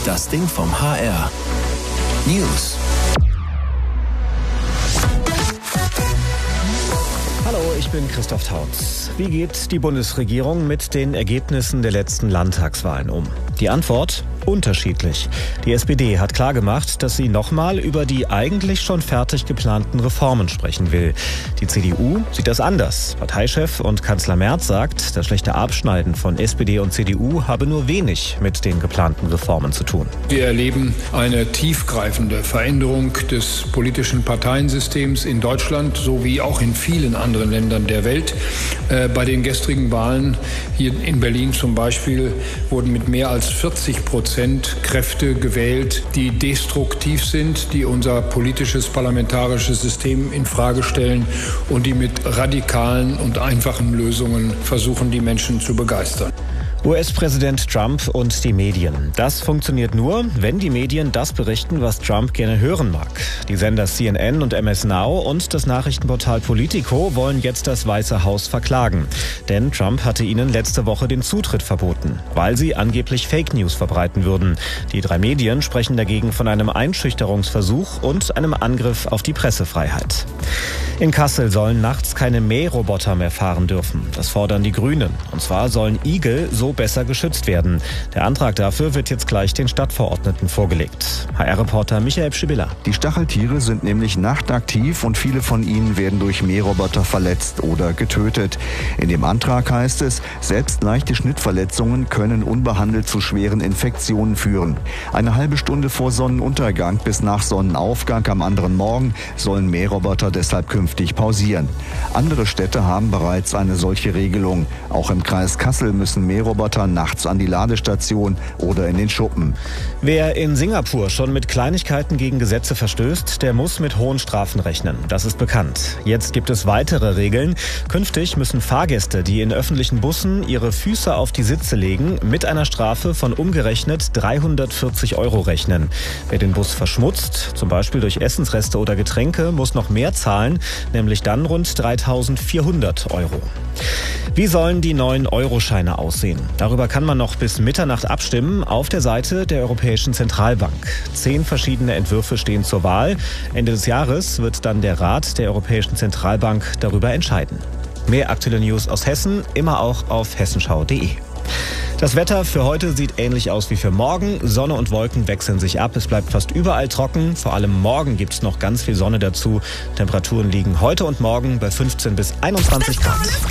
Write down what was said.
Das Ding vom HR. News. Hallo, ich bin Christoph Tautz. Wie geht die Bundesregierung mit den Ergebnissen der letzten Landtagswahlen um? Die Antwort? Unterschiedlich. Die SPD hat klargemacht, dass sie nochmal über die eigentlich schon fertig geplanten Reformen sprechen will. Die CDU sieht das anders. Parteichef und Kanzler Merz sagt, das schlechte Abschneiden von SPD und CDU habe nur wenig mit den geplanten Reformen zu tun. Wir erleben eine tiefgreifende Veränderung des politischen Parteiensystems in Deutschland sowie auch in vielen anderen Ländern der Welt. Bei den gestrigen Wahlen hier in Berlin zum Beispiel wurden mit mehr als 40% Kräfte gewählt, die destruktiv sind, die unser politisches parlamentarisches System in Frage stellen und die mit radikalen und einfachen Lösungen versuchen, die Menschen zu begeistern. US-Präsident Trump und die Medien. Das funktioniert nur, wenn die Medien das berichten, was Trump gerne hören mag. Die Sender CNN und MS Now und das Nachrichtenportal Politico wollen jetzt das Weiße Haus verklagen. Denn Trump hatte ihnen letzte Woche den Zutritt verboten, weil sie angeblich Fake News verbreiten würden. Die 3 Medien sprechen dagegen von einem Einschüchterungsversuch und einem Angriff auf die Pressefreiheit. In Kassel sollen nachts keine Mähroboter mehr fahren dürfen. Das fordern die Grünen. Und zwar sollen Igel so besser geschützt werden. Der Antrag dafür wird jetzt gleich den Stadtverordneten vorgelegt. HR-Reporter Michael Pschibilla. Die Stacheltiere sind nämlich nachtaktiv und viele von ihnen werden durch Mähroboter verletzt oder getötet. In dem Antrag heißt es, selbst leichte Schnittverletzungen können unbehandelt zu schweren Infektionen führen. Eine halbe Stunde vor Sonnenuntergang bis nach Sonnenaufgang am anderen Morgen sollen Mähroboter deshalb künftig pausieren. Andere Städte haben bereits eine solche Regelung. Auch im Kreis Kassel müssen Mähroboter nachts an die Ladestation oder in den Schuppen. Wer in Singapur schon mit Kleinigkeiten gegen Gesetze verstößt, der muss mit hohen Strafen rechnen. Das ist bekannt. Jetzt gibt es weitere Regeln. Künftig müssen Fahrgäste, die in öffentlichen Bussen ihre Füße auf die Sitze legen, mit einer Strafe von umgerechnet 340 € rechnen. Wer den Bus verschmutzt, zum Beispiel durch Essensreste oder Getränke, muss noch mehr zahlen, nämlich dann rund 3.400 €. Wie sollen die neuen Euroscheine aussehen? Darüber kann man noch bis Mitternacht abstimmen auf der Seite der Europäischen Zentralbank. 10 verschiedene Entwürfe stehen zur Wahl. Ende des Jahres wird dann der Rat der Europäischen Zentralbank darüber entscheiden. Mehr aktuelle News aus Hessen, immer auch auf hessenschau.de. Das Wetter für heute sieht ähnlich aus wie für morgen. Sonne und Wolken wechseln sich ab. Es bleibt fast überall trocken. Vor allem morgen gibt es noch ganz viel Sonne dazu. Temperaturen liegen heute und morgen bei 15 bis 21 Grad.